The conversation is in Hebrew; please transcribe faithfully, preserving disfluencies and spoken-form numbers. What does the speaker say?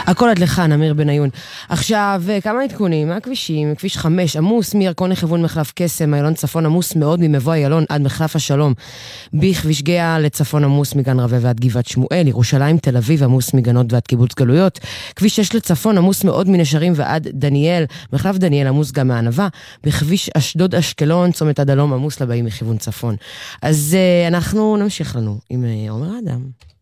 הכל עד לכאן, אמיר בניון. עכשיו, כמה עדכונים מהכבישים, כביש חמש, עמוס מירקון לכיוון מחלף קסם, איילון צפון עמוס מאוד ממבוא איילון עד מחלף השלום, בכביש גאה לצפון עמוס מגן רווה ועד גבעת שמואל, ירושלים תל אביב עמוס מגנות ועד קיבוץ גלויות, כביש שש לצפון עמוס מאוד מנשרים ועד דניאל, מחלף דניאל עמוס גם מענבה, בכביש אשדוד אשקלון צומת עד הלום עמוס לבאים מכיוון צפון. אז אנחנו נמשיך לנו עם עומר אדם.